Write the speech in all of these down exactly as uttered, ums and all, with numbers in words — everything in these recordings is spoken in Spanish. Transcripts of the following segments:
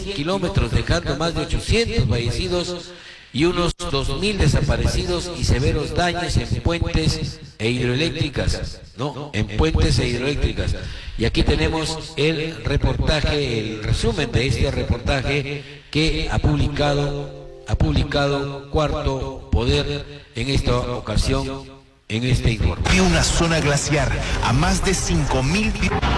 kilómetros, dejando más de ochocientos fallecidos y unos dos mil desaparecidos y severos daños en puentes e hidroeléctricas, ¿no? En puentes e hidroeléctricas. Y aquí tenemos el reportaje, el resumen de este reportaje que ha publicado, ha publicado Cuarto Poder en esta ocasión, en este informe. De una zona glaciar a más de cinco mil...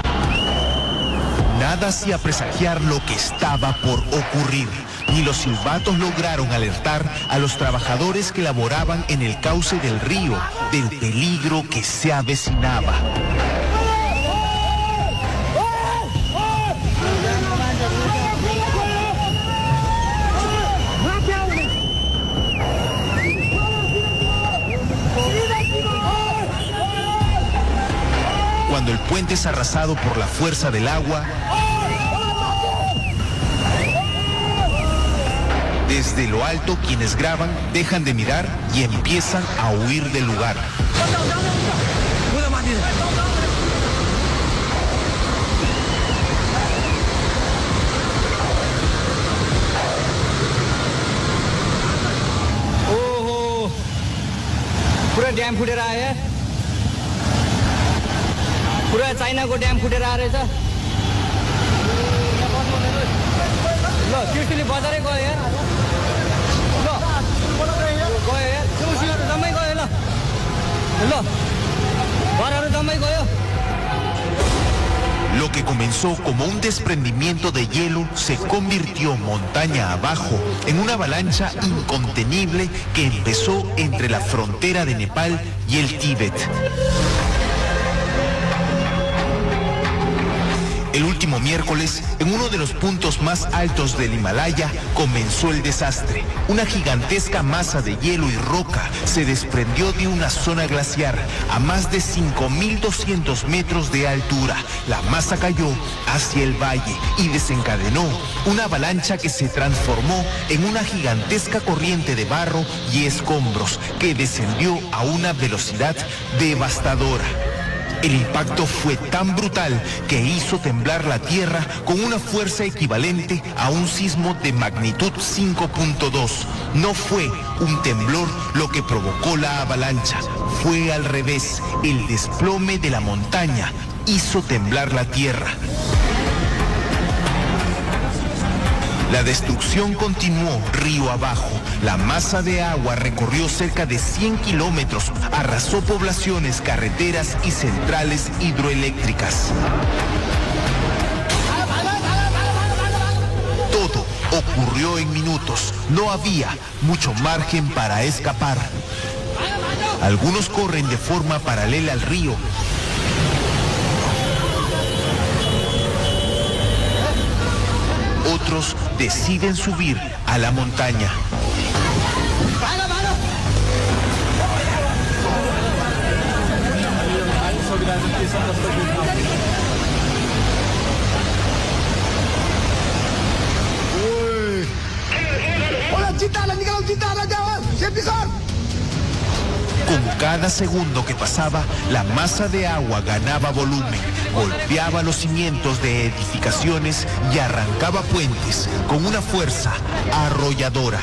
Nada hacía presagiar lo que estaba por ocurrir. Ni los silbatos lograron alertar a los trabajadores que laboraban en el cauce del río del peligro que se avecinaba. Cuando el puente es arrasado por la fuerza del agua, desde lo alto quienes graban dejan de mirar y empiezan a huir del lugar. ओहो पूरा ड्याम फुटेर आयो पूरा चाइनाको ड्याम फुटेर आएर रहेछ ल त्रिशुली बजारै गयो यार ल गयो यार त्रिशुलीहरु जम्मै गयो ल ल घरहरु जम्मै गयो. Lo que comenzó como un desprendimiento de hielo se convirtió montaña abajo en una avalancha incontenible que empezó entre la frontera de Nepal y el Tíbet. El último miércoles, en uno de los puntos más altos del Himalaya, comenzó el desastre. Una gigantesca masa de hielo y roca se desprendió de una zona glaciar a más de cinco mil doscientos metros de altura. La masa cayó hacia el valle y desencadenó una avalancha que se transformó en una gigantesca corriente de barro y escombros que descendió a una velocidad devastadora. El impacto fue tan brutal que hizo temblar la tierra con una fuerza equivalente a un sismo de magnitud cinco punto dos. No fue un temblor lo que provocó la avalancha, fue al revés. El desplome de la montaña hizo temblar la tierra. La destrucción continuó río abajo. La masa de agua recorrió cerca de cien kilómetros, arrasó poblaciones, carreteras y centrales hidroeléctricas. Todo ocurrió en minutos. No había mucho margen para escapar. Algunos corren de forma paralela al río. Otros deciden subir a la montaña. Con cada segundo que pasaba, la masa de agua ganaba volumen, golpeaba los cimientos de edificaciones y arrancaba puentes con una fuerza arrolladora.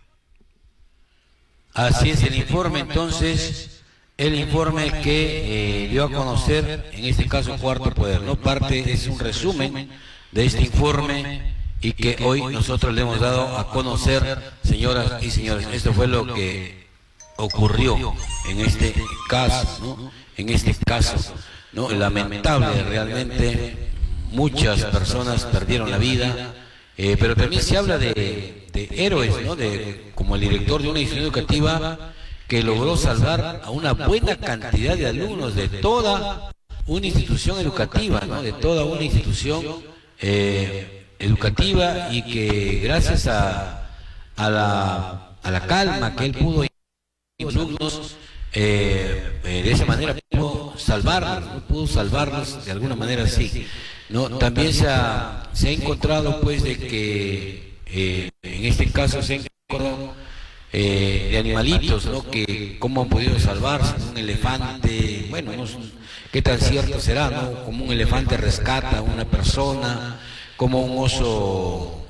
Así es el informe, entonces, el informe que eh, dio a conocer, en este caso Cuarto Poder, ¿no? Parte es un resumen de este informe y que hoy nosotros le hemos dado a conocer, señoras y señores. Esto fue lo que ocurrió en este caso, ¿no? En este caso, ¿no? Lamentable, realmente muchas personas perdieron la vida, eh, pero también se habla de, de héroes, ¿no? De, como el director de una institución educativa que logró salvar a una buena cantidad de alumnos de toda una institución educativa, ¿no? De toda una institución eh, educativa, y que gracias a, a, la, a la calma que él pudo alumnos, eh, eh, de esa manera pudo salvarlos, ¿no? Pudo salvarlos de alguna manera, sí, ¿no? También se ha, se ha encontrado pues de que eh, en este caso se ha encontrado eh, de animalitos, ¿no? Que cómo han podido salvarse. Un elefante, bueno, no, qué tan cierto será, ¿no? Como un elefante rescata a una persona, como un oso